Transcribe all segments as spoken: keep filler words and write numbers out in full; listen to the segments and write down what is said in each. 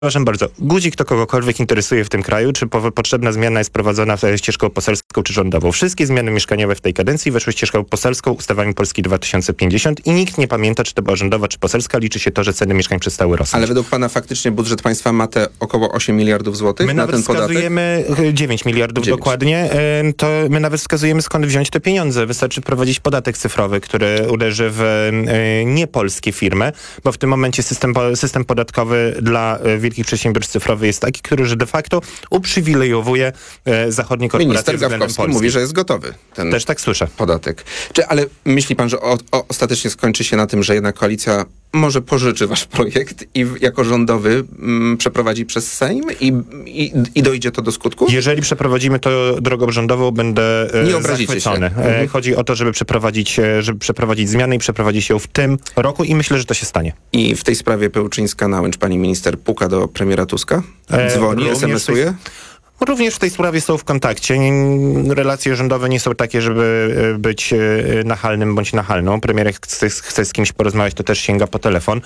Przepraszam bardzo, guzik to kogokolwiek interesuje w tym kraju, czy po, potrzebna zmiana jest prowadzona ścieżką poselską czy rządową. Wszystkie zmiany mieszkaniowe w tej kadencji weszły ścieżką poselską ustawami Polski dwa tysiące pięćdziesiąt i nikt nie pamięta, czy to była rządowa, czy poselska. Liczy się to, że ceny mieszkań przestały rosnąć. Ale według pana faktycznie budżet państwa ma te około osiem miliardów złotych my na ten podatek? My wskazujemy dziewięć miliardów dziewięć. Dokładnie. To my nawet wskazujemy, skąd wziąć te pieniądze. Wystarczy wprowadzić podatek cyfrowy, który uderzy w niepolskie firmy, bo w tym momencie system, system podatkowy dla wielkich przedsiębiorstw cyfrowych jest taki, który że de facto uprzywilejowuje e, zachodnie korporacje. Minister Gawkowski mówi, że jest gotowy ten Też tak słyszę. podatek. Czy, ale myśli pan, że o, o, ostatecznie skończy się na tym, że jednak koalicja może pożyczy wasz projekt i w, jako rządowy m, przeprowadzi przez Sejm i, i, i dojdzie to do skutku? Jeżeli przeprowadzimy to drogą rządową, będę e, Nie obrazicie zachwycony. się. Mhm. E, chodzi o to, żeby przeprowadzić, żeby przeprowadzić zmianę i przeprowadzić ją w tym roku i myślę, że to się stanie. I w tej sprawie Pełczyńska-Nałęcz pani minister puka do premiera Tuska? Dzwoni, e, es em esuje? Również w tej sprawie są w kontakcie. Relacje rządowe nie są takie, żeby być nachalnym bądź nachalną. Premier chce, chce z kimś porozmawiać, to też sięga po telefon.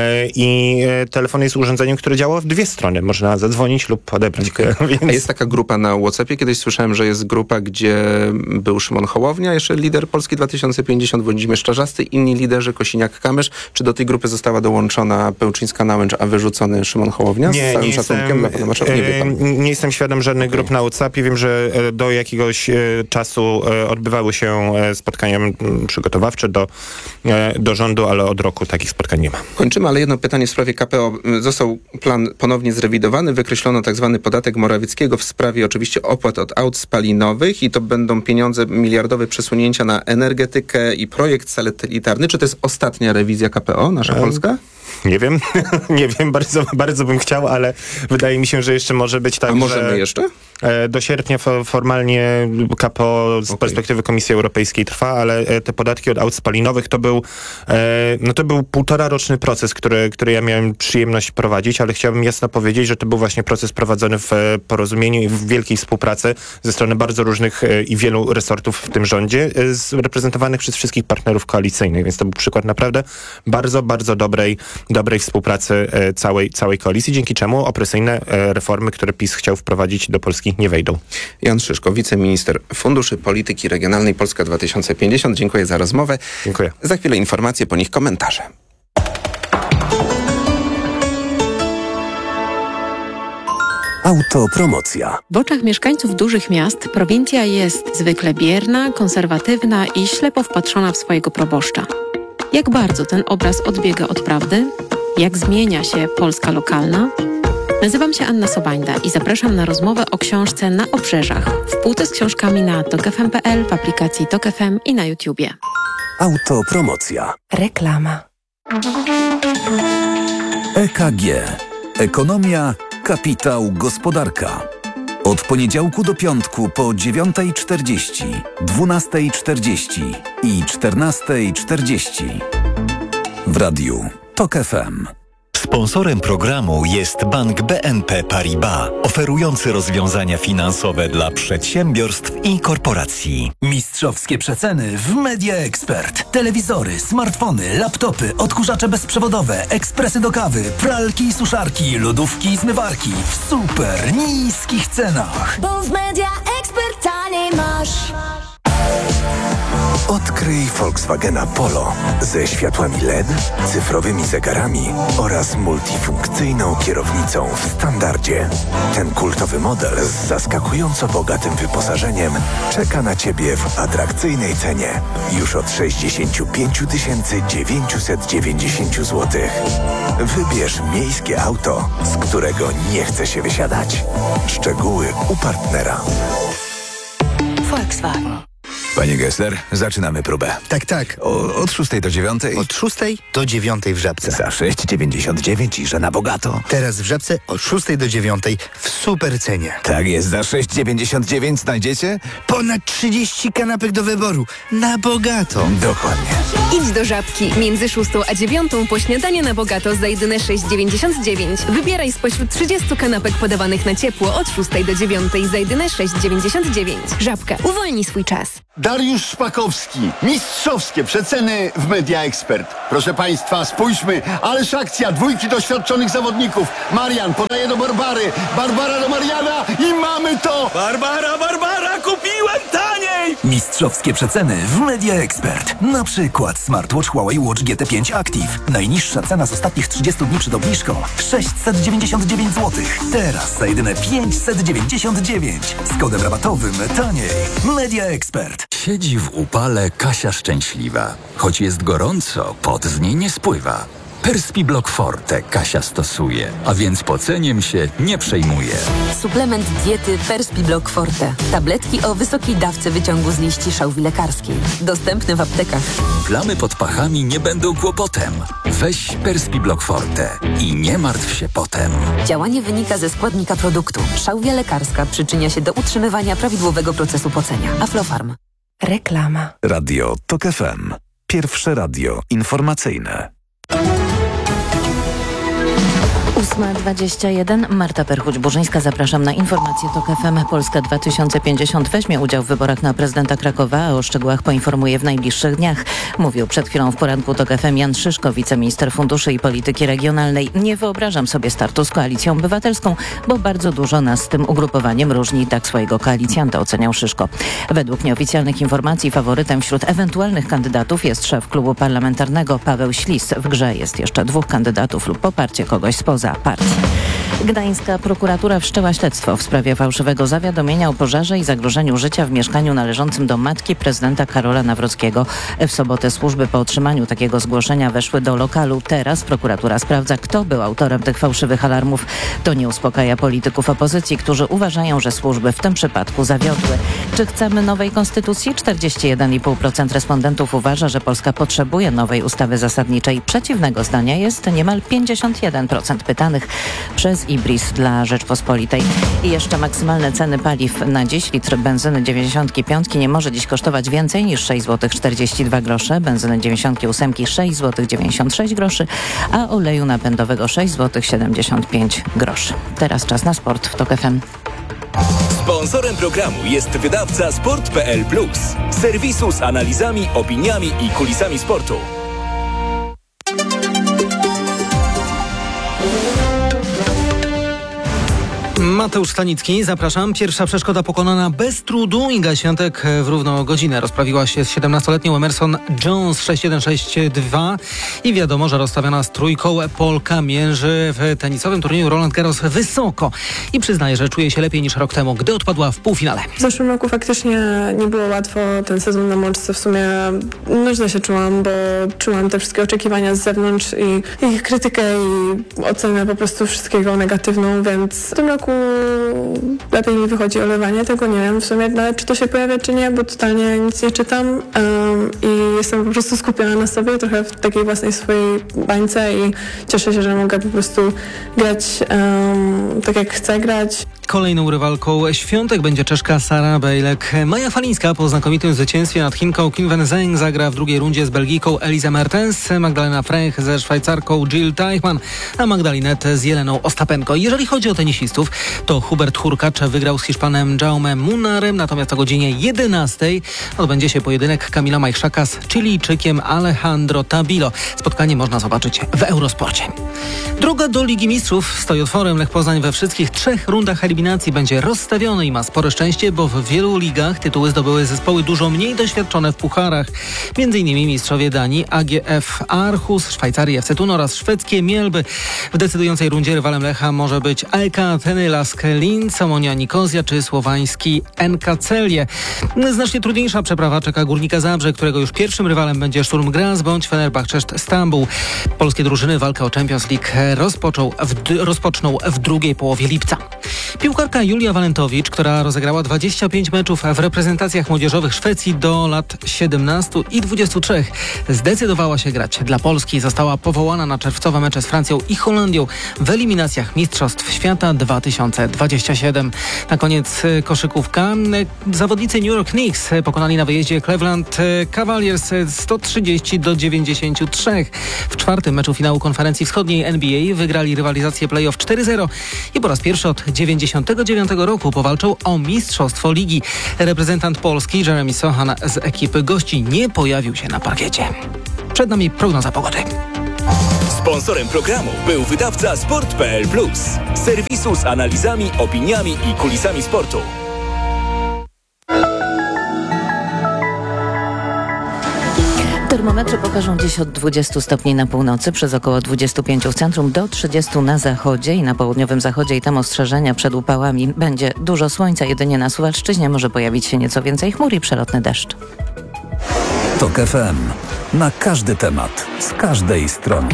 I telefon jest urządzeniem, które działa w dwie strony. Można zadzwonić lub odebrać. Okay. Więc... A jest taka grupa na WhatsAppie? Kiedyś słyszałem, że jest grupa, gdzie był Szymon Hołownia, jeszcze lider Polski dwa tysiące pięćdziesiąt, Włodzimierz Czarzasty, inni liderzy, Kosiniak-Kamysz. Czy do tej grupy została dołączona Pełczyńska-Nałęcz, a wyrzucony Szymon Hołownia? Nie, z całym nie szacunkiem jestem, dla pana marszałka? Nie wie pan. Nie jestem świadom żadnych okay. grup na WhatsAppie. Wiem, że do jakiegoś czasu odbywały się spotkania przygotowawcze do, do rządu, ale od roku takich spotkań nie ma. Kończymy, ale jedno pytanie w sprawie K P O. Został plan ponownie zrewidowany. Wykreślono tak zwany podatek Morawieckiego w sprawie oczywiście opłat od aut spalinowych i to będą pieniądze miliardowe przesunięcia na energetykę i projekt satelitarny. Czy to jest ostatnia rewizja K P O, nasza um. Polska? Nie wiem, nie wiem, bardzo, bardzo bym chciał, ale wydaje mi się, że jeszcze może być tak, A możemy że jeszcze? Do sierpnia formalnie K P O z okay. perspektywy Komisji Europejskiej trwa, ale te podatki od aut spalinowych to był, no to był półtora roczny proces, który, który ja miałem przyjemność prowadzić, ale chciałbym jasno powiedzieć, że to był właśnie proces prowadzony w porozumieniu i w wielkiej współpracy ze strony bardzo różnych i wielu resortów w tym rządzie, reprezentowanych przez wszystkich partnerów koalicyjnych, więc to był przykład naprawdę bardzo, bardzo dobrej dobrej współpracy całej, całej koalicji, dzięki czemu opresyjne reformy, które PiS chciał wprowadzić do Polski, nie wejdą. Jan Szyszko, wiceminister Funduszy Polityki Regionalnej Polska dwa tysiące pięćdziesiąt. Dziękuję za rozmowę. Dziękuję. Za chwilę informacje, po nich komentarze. Autopromocja. W oczach mieszkańców dużych miast prowincja jest zwykle bierna, konserwatywna i ślepo wpatrzona w swojego proboszcza. Jak bardzo ten obraz odbiega od prawdy? Jak zmienia się Polska lokalna? Nazywam się Anna Sobańda i zapraszam na rozmowę o książce Na obrzeżach. W półce z książkami na tok f m kropka p l, w aplikacji Tok F M i na YouTubie. Autopromocja. Reklama. E K G. Ekonomia, kapitał, gospodarka. Od poniedziałku do piątku po dziewiąta czterdzieści, dwunasta czterdzieści i czternasta czterdzieści. W radiu Tok F M. Sponsorem programu jest Bank B N P Paribas, oferujący rozwiązania finansowe dla przedsiębiorstw i korporacji. Mistrzowskie przeceny w Media Expert. Telewizory, smartfony, laptopy, odkurzacze bezprzewodowe, ekspresy do kawy, pralki i suszarki, lodówki i zmywarki w super niskich cenach. Bo w Media Expert taniej masz. Odkryj Volkswagena Polo ze światłami L E D, cyfrowymi zegarami oraz multifunkcyjną kierownicą w standardzie. Ten kultowy model z zaskakująco bogatym wyposażeniem czeka na Ciebie w atrakcyjnej cenie już od sześćdziesiąt pięć tysięcy dziewięćset dziewięćdziesiąt złotych. Wybierz miejskie auto, z którego nie chce się wysiadać. Szczegóły u partnera. Volkswagen. Panie Gessler, zaczynamy próbę. Tak, tak. O, od szóstej do dziewiątej? Od szóstej do dziewiątej w Żabce. Za sześć dziewięćdziesiąt dziewięć i że na bogato. Teraz w Żabce od szóstej do dziewiątej w super cenie. Tak jest, za sześć dziewięćdziesiąt dziewięć znajdziecie? Ponad trzydzieści kanapek do wyboru. Na bogato. Dokładnie. Idź do Żabki. Między szóstą a dziewiątą po śniadanie na bogato za jedyne sześć dziewięćdziesiąt dziewięć. Wybieraj spośród trzydziestu kanapek podawanych na ciepło od szóstej do dziewiątej za jedyne sześć dziewięćdziesiąt dziewięć. Żabka. Uwolnij swój czas. Dariusz Szpakowski. Mistrzowskie przeceny w Media Expert. Proszę Państwa, spójrzmy. Ależ akcja, dwójki doświadczonych zawodników. Marian podaje do Barbary. Barbara do Mariana i mamy to! Barbara, Barbara, kupiłem taniej! Mistrzowskie przeceny w Media Expert. Na przykład smartwatch Huawei Watch G T pięć Active. Najniższa cena z ostatnich trzydziestu dni przed obniżką sześćset dziewięćdziesiąt dziewięć złotych. Teraz za jedyne pięćset dziewięćdziesiąt dziewięć. Z kodem rabatowym taniej. Media Expert. Siedzi w upale Kasia szczęśliwa. Choć jest gorąco, pot z niej nie spływa. Perspiblock Forte Kasia stosuje, a więc poceniem się nie przejmuje. Suplement diety Perspiblock Forte. Tabletki o wysokiej dawce wyciągu z liści szałwi lekarskiej. Dostępne w aptekach. Plamy pod pachami nie będą kłopotem. Weź Perspiblock Forte i nie martw się potem. Działanie wynika ze składnika produktu. Szałwia lekarska przyczynia się do utrzymywania prawidłowego procesu pocenia. Aflofarm. Reklama. Radio TOK F M. Pierwsze radio informacyjne. ósma dwadzieścia jeden. Marta Perchuć-Burzyńska. Zapraszam na informacje TOK F M. Polska dwa tysiące pięćdziesiąt weźmie udział w wyborach na prezydenta Krakowa, a o szczegółach poinformuje w najbliższych dniach. Mówił przed chwilą w poranku TOK F M Jan Szyszko, wiceminister funduszy i polityki regionalnej. Nie wyobrażam sobie startu z Koalicją Obywatelską, bo bardzo dużo nas z tym ugrupowaniem różni, tak swojego koalicjanta oceniał Szyszko. Według nieoficjalnych informacji faworytem wśród ewentualnych kandydatów jest szef klubu parlamentarnego Paweł Ślis. W grze jest jeszcze dwóch kandydatów lub poparcie kogoś spoza partii. Gdańska prokuratura wszczęła śledztwo w sprawie fałszywego zawiadomienia o pożarze i zagrożeniu życia w mieszkaniu należącym do matki prezydenta Karola Nawrockiego. W sobotę służby po otrzymaniu takiego zgłoszenia weszły do lokalu. Teraz prokuratura sprawdza, kto był autorem tych fałszywych alarmów. To nie uspokaja polityków opozycji, którzy uważają, że służby w tym przypadku zawiodły. Czy chcemy nowej konstytucji? czterdzieści jeden i pół procent respondentów uważa, że Polska potrzebuje nowej ustawy zasadniczej. Przeciwnego zdania jest niemal pięćdziesiąt jeden procent pytanych przez Ibris dla Rzeczpospolitej. I jeszcze maksymalne ceny paliw na dziś. Litr benzyny dziewięćdziesiąt pięć nie może dziś kosztować więcej niż sześć złotych czterdzieści dwa grosze, benzyny dziewięćdziesiąt osiem sześć złotych dziewięćdziesiąt sześć groszy, a oleju napędowego sześć złotych siedemdziesiąt pięć groszy. Teraz czas na sport w TOK F M. Sponsorem programu jest wydawca sport kropka p l plus, serwisu z analizami, opiniami i kulisami sportu. Mateusz Stanicki, zapraszam. Pierwsza przeszkoda pokonana bez trudu. Inga Świątek w równą godzinę rozprawiła się z siedemnastoletnią Emerson Jones sześć jeden sześć dwa i wiadomo, że rozstawiona z trójką Polka mierzy w tenisowym turnieju Roland Garros wysoko i przyznaje, że czuje się lepiej niż rok temu, gdy odpadła w półfinale. W zeszłym roku faktycznie nie było łatwo. Ten sezon na Mączce w sumie nóżno się czułam, bo czułam te wszystkie oczekiwania z zewnątrz i ich krytykę i ocenę po prostu wszystkiego negatywną, więc w tym roku lepiej mi wychodzi olewanie, tego nie wiem w sumie nawet, czy to się pojawia, czy nie, bo totalnie nic nie czytam um, i jestem po prostu skupiona na sobie, trochę w takiej własnej swojej bańce i cieszę się, że mogę po prostu grać um, tak, jak chcę grać. Kolejną rywalką Świątek będzie Czeszka Sara Bejlek. Maja Falińska po znakomitym zwycięstwie nad Chinką Qin Wenzheng zagra w drugiej rundzie z Belgijką Elise Mertens, Magdalena Frech ze Szwajcarką Jill Teichmann, a Magdalinette z Jeleną Ostapenko. Jeżeli chodzi o tenisistów, to Hubert Hurkacz wygrał z Hiszpanem Jaume Munarem, natomiast o godzinie jedenastej odbędzie się pojedynek Kamila Majchrzaka z Chilijczykiem Alejandro Tabilo. Spotkanie można zobaczyć w Eurosporcie. Droga do Ligi Mistrzów stoi otworem. Lech Poznań we wszystkich trzech rundach eliminacji będzie rozstawiony i ma spore szczęście, bo w wielu ligach tytuły zdobyły zespoły dużo mniej doświadczone w pucharach. Między innymi mistrzowie Danii A G F Aarhus, Szwajcarii F C Thun oraz szwedzkie Mielby. W decydującej rundzie rywalem Lecha może być A E K Ateny Lask Linz, Omonia Nikozja czy słowański N K Celje. Znacznie trudniejsza przeprawa czeka Górnika Zabrze, którego już pierwszym rywalem będzie Sturm Graz bądź Fenerbahce Stambuł. Polskie drużyny walkę o Champions League rozpoczął w, rozpoczną w drugiej połowie lipca. Piłkarka Julia Walentowicz, która rozegrała dwadzieścia pięć meczów w reprezentacjach młodzieżowych Szwecji do lat siedemnastu i dwudziestu trzech, zdecydowała się grać dla Polski. Została powołana na czerwcowe mecze z Francją i Holandią w eliminacjach Mistrzostw Świata dwa tysiące dwudziestego siódmego. Na koniec koszykówka. Zawodnicy New York Knicks pokonali na wyjeździe Cleveland Cavaliers sto trzydzieści do dziewięćdziesięciu trzech. W czwartym meczu finału konferencji wschodniej N B A wygrali rywalizację playoff cztery zero i po raz pierwszy od dziewięćdziesiątego dziewięćdziesiątego dziewiątego roku powalczył o mistrzostwo ligi. Reprezentant Polski Jeremy Sochan z ekipy gości nie pojawił się na parkiecie. Przed nami prognoza pogody. Sponsorem programu był wydawca sport kropka p l plus, serwisu z analizami, opiniami i kulisami sportu. Termometry pokażą dziś od dwudziestu stopni na północy, przez około dwudziestu pięciu w centrum, do trzydziestu na zachodzie i na południowym zachodzie i tam ostrzeżenia przed upałami. Będzie dużo słońca, jedynie na Suwalszczyźnie może pojawić się nieco więcej chmur i przelotny deszcz. Tok F M. Na każdy temat, z każdej strony.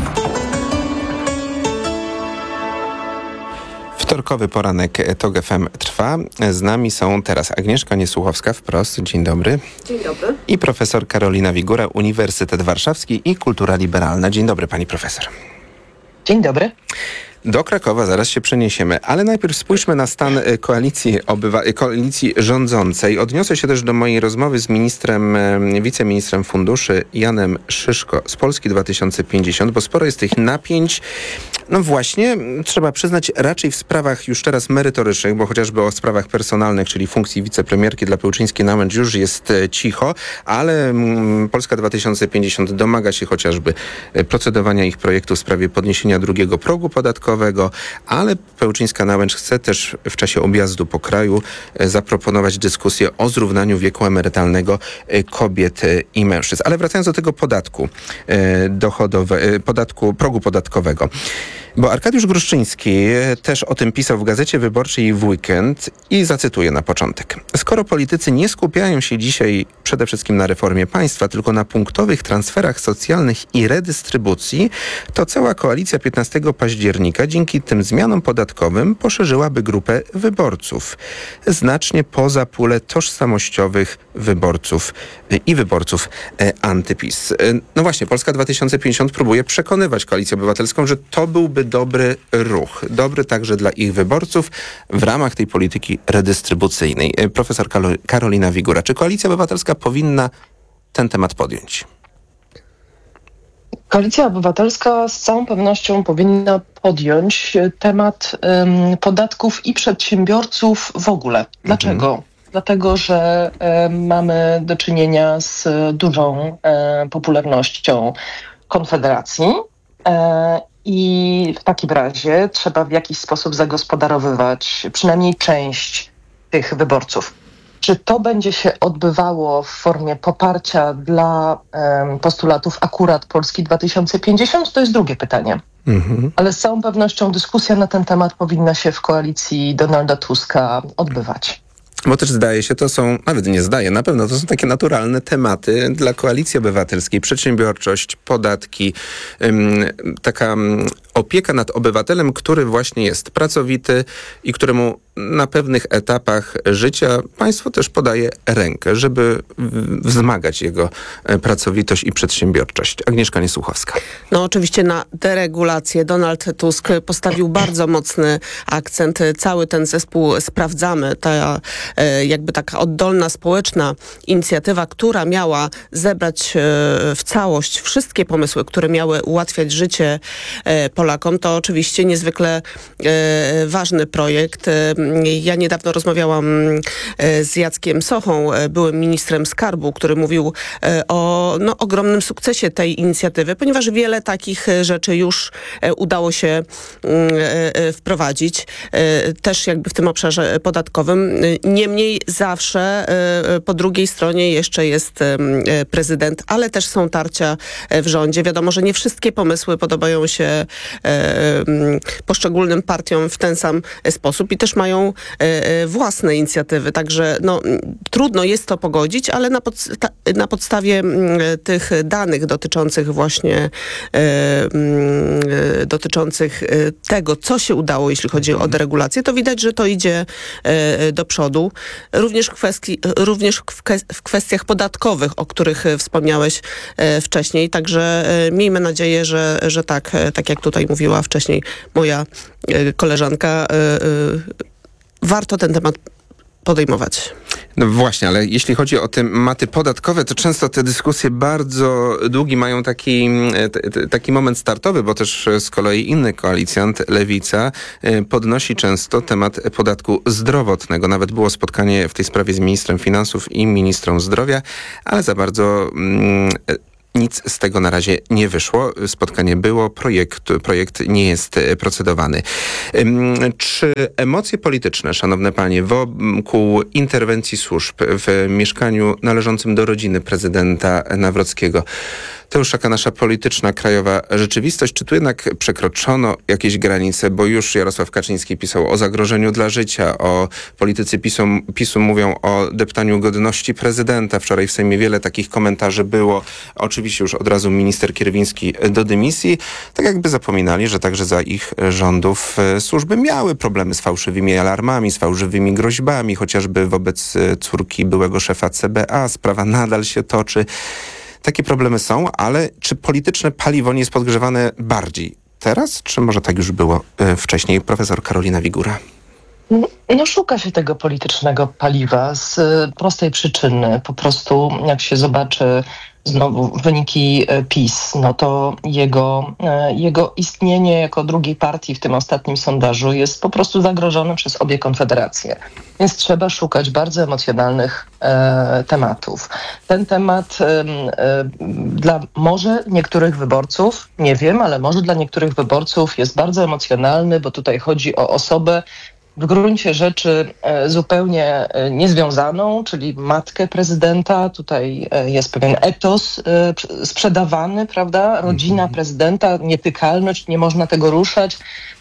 Wtorkowy poranek Tok F M trwa. Z nami są teraz Agnieszka Niesłuchowska wprost. Dzień dobry. Dzień dobry. I profesor Karolina Wigura, Uniwersytet Warszawski i Kultura Liberalna. Dzień dobry, pani profesor. Dzień dobry. Do Krakowa zaraz się przeniesiemy, ale najpierw spójrzmy na stan koalicji, obywa- koalicji rządzącej. Odniosę się też do mojej rozmowy z ministrem, wiceministrem funduszy Janem Szyszko z Polski dwa tysiące pięćdziesiąt, bo sporo jest tych napięć. No właśnie, trzeba przyznać, raczej w sprawach już teraz merytorycznych, bo chociażby o sprawach personalnych, czyli funkcji wicepremierki dla Pełczyńskiej-Nałęcz już jest cicho, ale mm, Polska dwa tysiące pięćdziesiąt domaga się chociażby procedowania ich projektu w sprawie podniesienia drugiego progu podatkowego, ale Pełczyńska-Nałęcz chce też w czasie objazdu po kraju zaproponować dyskusję o zrównaniu wieku emerytalnego kobiet i mężczyzn. Ale wracając do tego podatku dochodowego, podatku, progu podatkowego. Bo Arkadiusz Gruszczyński też o tym pisał w Gazecie Wyborczej w weekend i zacytuję na początek. Skoro politycy nie skupiają się dzisiaj przede wszystkim na reformie państwa, tylko na punktowych transferach socjalnych i redystrybucji, to cała koalicja piętnastego października dzięki tym zmianom podatkowym poszerzyłaby grupę wyborców. Znacznie poza pulę tożsamościowych wyborców i wyborców antyPiS. No właśnie, Polska dwa tysiące pięćdziesiąt próbuje przekonywać Koalicję Obywatelską, że to byłby dobry ruch, dobry także dla ich wyborców w ramach tej polityki redystrybucyjnej. Profesor Karolina Wigura, czy Koalicja Obywatelska powinna ten temat podjąć? Koalicja Obywatelska z całą pewnością powinna podjąć temat um, podatków i przedsiębiorców w ogóle. Dlaczego? Mhm. Dlatego, że e, mamy do czynienia z dużą e, popularnością Konfederacji e, i w takim razie trzeba w jakiś sposób zagospodarowywać przynajmniej część tych wyborców. Czy to będzie się odbywało w formie poparcia dla um, postulatów akurat Polski dwa tysiące pięćdziesiąt? To jest drugie pytanie. Mhm. Ale z całą pewnością dyskusja na ten temat powinna się w koalicji Donalda Tuska odbywać. Bo też zdaje się, to są, nawet nie zdaje, na pewno to są takie naturalne tematy dla Koalicji Obywatelskiej. Przedsiębiorczość, podatki, ym, taka ym, opieka nad obywatelem, który właśnie jest pracowity i któremu na pewnych etapach życia państwo też podaje rękę, żeby wzmagać jego pracowitość i przedsiębiorczość. Agnieszka Niesłuchowska. No oczywiście na deregulację Donald Tusk postawił bardzo mocny akcent. Cały ten zespół sprawdzamy. Ta jakby taka oddolna społeczna inicjatywa, która miała zebrać w całość wszystkie pomysły, które miały ułatwiać życie Polakom, to oczywiście niezwykle ważny projekt. Ja niedawno rozmawiałam z Jackiem Sochą, byłym ministrem skarbu, który mówił o no, ogromnym sukcesie tej inicjatywy, ponieważ wiele takich rzeczy już udało się wprowadzić, też jakby w tym obszarze podatkowym. Niemniej zawsze po drugiej stronie jeszcze jest prezydent, ale też są tarcia w rządzie. Wiadomo, że nie wszystkie pomysły podobają się poszczególnym partiom w ten sam sposób i też mają własne inicjatywy. Także no, trudno jest to pogodzić, ale na, podsta- na podstawie tych danych dotyczących właśnie dotyczących tego, co się udało, jeśli chodzi o deregulację, to widać, że to idzie do przodu. Również, kwestii, również w, w kwestiach podatkowych, o których wspomniałeś wcześniej. Także miejmy nadzieję, że, że tak, tak jak tutaj mówiła wcześniej moja koleżanka, warto ten temat podejmować. No właśnie, ale jeśli chodzi o te maty podatkowe, to często te dyskusje bardzo długi mają taki, t, taki moment startowy, bo też z kolei inny koalicjant, Lewica, podnosi często temat podatku zdrowotnego. Nawet było spotkanie w tej sprawie z ministrem finansów i ministrą zdrowia, ale za bardzo... Mm, Nic z tego na razie nie wyszło. Spotkanie było, projekt, projekt nie jest procedowany. Czy emocje polityczne, szanowne panie, wokół interwencji służb w mieszkaniu należącym do rodziny prezydenta Nawrockiego, to już taka nasza polityczna, krajowa rzeczywistość, czy tu jednak przekroczono jakieś granice, bo już Jarosław Kaczyński pisał o zagrożeniu dla życia, o politycy PiSu, PiSu mówią o deptaniu godności prezydenta. Wczoraj w Sejmie wiele takich komentarzy było. Oczywiście już od razu minister Kierwiński do dymisji. Tak jakby zapominali, że także za ich rządów służby miały problemy z fałszywymi alarmami, z fałszywymi groźbami, chociażby wobec córki byłego szefa C B A. Sprawa nadal się toczy. Takie problemy są, ale czy polityczne paliwo nie jest podgrzewane bardziej teraz, czy może tak już było y, wcześniej? Profesor Karolina Wigura. No szuka się tego politycznego paliwa z prostej przyczyny. Po prostu jak się zobaczy znowu wyniki PiS, no to jego, jego istnienie jako drugiej partii w tym ostatnim sondażu jest po prostu zagrożone przez obie konfederacje. Więc trzeba szukać bardzo emocjonalnych e, tematów. Ten temat e, e, dla może niektórych wyborców, nie wiem, ale może dla niektórych wyborców jest bardzo emocjonalny, bo tutaj chodzi o osobę, w gruncie rzeczy zupełnie niezwiązaną, czyli matkę prezydenta. Tutaj jest pewien etos sprzedawany, prawda? Rodzina prezydenta, nietykalność, nie można tego ruszać.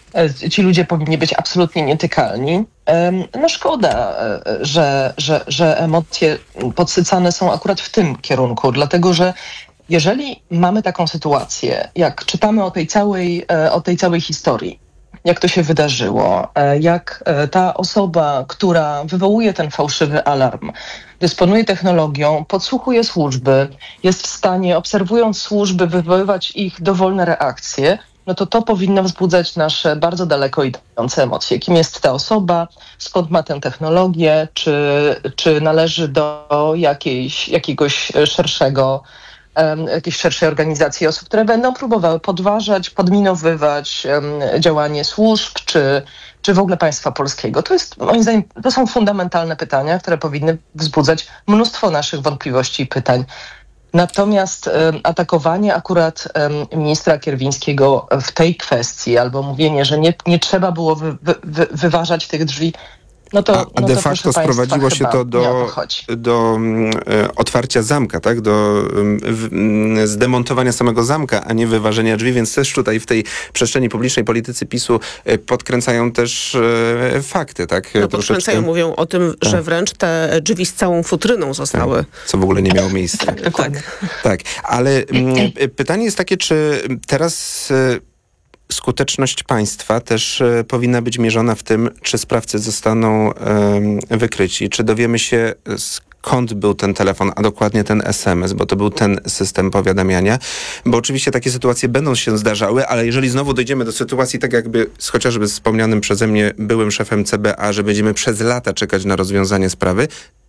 Ci ludzie powinni być absolutnie nietykalni. No szkoda, że, że, że emocje podsycane są akurat w tym kierunku, dlatego że jeżeli mamy taką sytuację, jak czytamy o tej całej, o tej całej historii, jak to się wydarzyło, jak ta osoba, która wywołuje ten fałszywy alarm, dysponuje technologią, podsłuchuje służby, jest w stanie, obserwując służby, wywoływać ich dowolne reakcje, no to to powinno wzbudzać nasze bardzo daleko idące emocje. Kim jest ta osoba, skąd ma tę technologię, czy, czy należy do jakiejś, jakiegoś szerszego jakiejś szerszej organizacji osób, które będą próbowały podważać, podminowywać um, działanie służb, czy, czy w ogóle państwa polskiego. To jest, moim zdaniem, to są fundamentalne pytania, które powinny wzbudzać mnóstwo naszych wątpliwości i pytań. Natomiast um, atakowanie akurat um, ministra Kierwińskiego w tej kwestii, albo mówienie, że nie, nie trzeba było wy, wy, wy, wyważać tych drzwi, No to, a, a no de to, facto sprowadziło się to do, do um, otwarcia zamka, tak? Do um, w, zdemontowania samego zamka, a nie wyważenia drzwi, więc też tutaj w tej przestrzeni publicznej politycy PiSu podkręcają też e, fakty, tak? No podkręcają, mówią o tym, tak, że wręcz te drzwi z całą futryną zostały. Tak, co w ogóle nie miało miejsca. tak, dokładnie. Tak, ale m, pytanie jest takie, czy teraz... E, skuteczność państwa też e, powinna być mierzona w tym, czy sprawcy zostaną e, wykryci, czy dowiemy się, skąd był ten telefon, a dokładnie ten es em es, bo to był ten system powiadamiania, bo oczywiście takie sytuacje będą się zdarzały, ale jeżeli znowu dojdziemy do sytuacji, tak jakby z chociażby wspomnianym przeze mnie byłym szefem C B A, że będziemy przez lata czekać na rozwiązanie sprawy,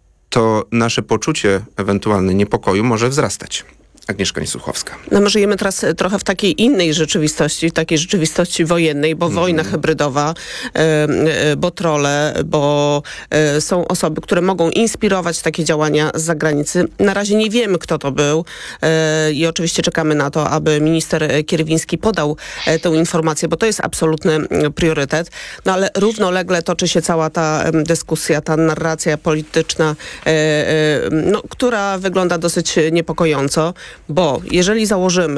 to nasze poczucie ewentualne niepokoju może wzrastać. Agnieszka Niesłuchowska. No my żyjemy teraz trochę w takiej innej rzeczywistości, takiej rzeczywistości wojennej, bo mm. wojna hybrydowa, y, bo trolle, bo y, są osoby, które mogą inspirować takie działania z zagranicy. Na razie nie wiemy, kto to był y, i oczywiście czekamy na to, aby minister Kierwiński podał y, tę informację, bo to jest absolutny y, priorytet. No ale równolegle toczy się cała ta y, dyskusja, ta narracja polityczna, y, y, no, która wygląda dosyć niepokojąco. Bo jeżeli założymy,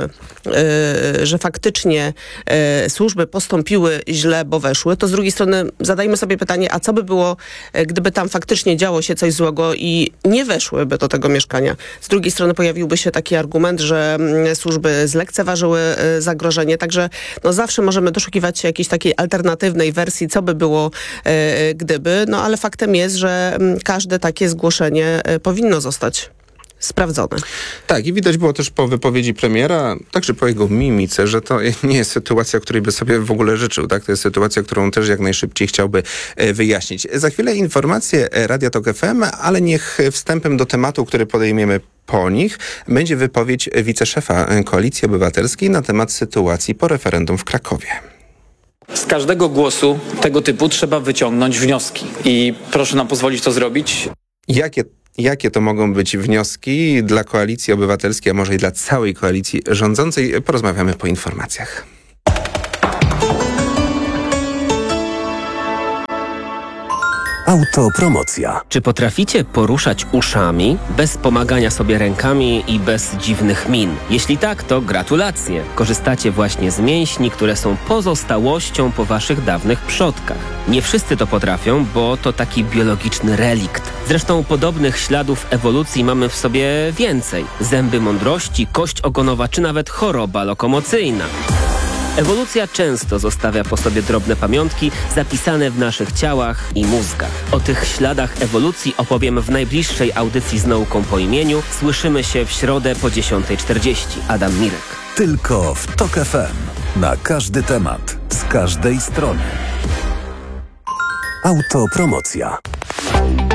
y, że faktycznie y, służby postąpiły źle, bo weszły, to z drugiej strony zadajmy sobie pytanie, a co by było, y, gdyby tam faktycznie działo się coś złego i nie weszłyby do tego mieszkania. Z drugiej strony pojawiłby się taki argument, że y, służby zlekceważyły y, zagrożenie, także no, zawsze możemy doszukiwać się jakiejś takiej alternatywnej wersji, co by było y, gdyby, no ale faktem jest, że y, każde takie zgłoszenie y, powinno zostać sprawdzone. Tak, i widać było też po wypowiedzi premiera, także po jego mimice, że to nie jest sytuacja, której by sobie w ogóle życzył. Tak? To jest sytuacja, którą też jak najszybciej chciałby wyjaśnić. Za chwilę informacje Radia Tok F M, ale niech wstępem do tematu, który podejmiemy po nich, będzie wypowiedź wiceszefa Koalicji Obywatelskiej na temat sytuacji po referendum w Krakowie. Z każdego głosu tego typu trzeba wyciągnąć wnioski i proszę nam pozwolić to zrobić. Jakie Jakie to mogą być wnioski dla Koalicji Obywatelskiej, a może i dla całej koalicji rządzącej? Porozmawiamy po informacjach. Autopromocja. Czy potraficie poruszać uszami bez pomagania sobie rękami i bez dziwnych min? Jeśli tak, to gratulacje. Korzystacie właśnie z mięśni, które są pozostałością po waszych dawnych przodkach. Nie wszyscy to potrafią, bo to taki biologiczny relikt. Zresztą podobnych śladów ewolucji mamy w sobie więcej. Zęby mądrości, kość ogonowa czy nawet choroba lokomocyjna. Ewolucja często zostawia po sobie drobne pamiątki zapisane w naszych ciałach i mózgach. O tych śladach ewolucji opowiem w najbliższej audycji z nauką po imieniu. Słyszymy się w środę po dziesiątej czterdzieści. Adam Mirek. Tylko w Tok F M. Na każdy temat, z każdej strony. Autopromocja.